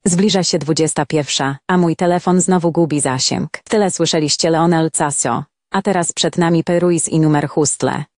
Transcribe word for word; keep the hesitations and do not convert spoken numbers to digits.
Zbliża się dwudziesta pierwsza, a mój telefon znowu gubi zasięg. W tyle słyszeliście Leonel Casio, a teraz przed nami Peruis i numer Hustle.